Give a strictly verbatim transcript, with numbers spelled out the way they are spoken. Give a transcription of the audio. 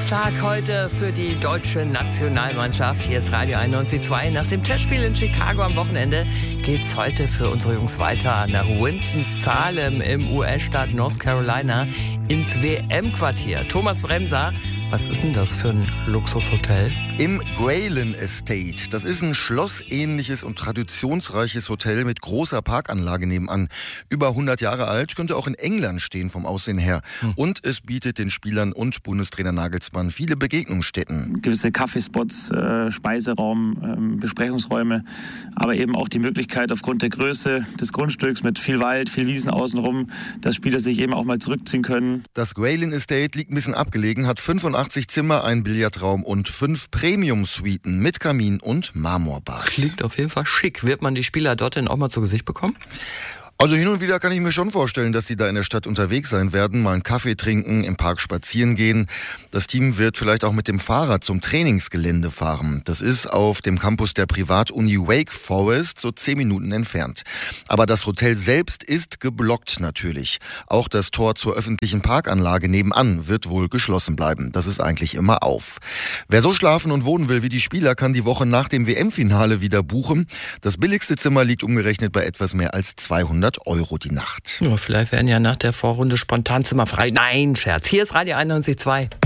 Todestag heute für die deutsche Nationalmannschaft. Hier ist Radio einundneunzig Komma zwei. Nach dem Testspiel in Chicago am Wochenende geht's heute für unsere Jungs weiter nach Winston-Salem im U S-Staat North Carolina ins W M-Quartier. Thomas Bremser, was ist denn das für ein Luxushotel? Im Graylin Estate. Das ist ein schlossähnliches und traditionsreiches Hotel mit großer Parkanlage nebenan. Über hundert Jahre alt, könnte auch in England stehen vom Aussehen her. Hm. Und es bietet den Spielern und Bundestrainer Nagelsmann viele Begegnungsstätten. Gewisse Kaffeespots, äh, Speiseraum, äh, Besprechungsräume, aber eben auch die Möglichkeit aufgrund der Größe des Grundstücks mit viel Wald, viel Wiesen außenrum, dass Spieler sich eben auch mal zurückziehen können. Das Graylin Estate liegt ein bisschen abgelegen, hat fünfundachtzig Zimmer, einen Billardraum und fünf Premium-Suiten mit Kamin und Marmorbad. Klingt auf jeden Fall schick. Wird man die Spieler dorthin auch mal zu Gesicht bekommen? Also hin und wieder kann ich mir schon vorstellen, dass die da in der Stadt unterwegs sein werden, mal einen Kaffee trinken, im Park spazieren gehen. Das Team wird vielleicht auch mit dem Fahrrad zum Trainingsgelände fahren. Das ist auf dem Campus der Privatuni Wake Forest, so zehn Minuten entfernt. Aber das Hotel selbst ist geblockt natürlich. Auch das Tor zur öffentlichen Parkanlage nebenan wird wohl geschlossen bleiben. Das ist eigentlich immer auf. Wer so schlafen und wohnen will wie die Spieler, kann die Woche nach dem W M-Finale wieder buchen. Das billigste Zimmer liegt umgerechnet bei etwas mehr als zweihundert Euro die Nacht. Ja, vielleicht werden ja nach der Vorrunde spontan Zimmer frei. Nein, Scherz. Hier ist Radio einundneunzig Komma zwei.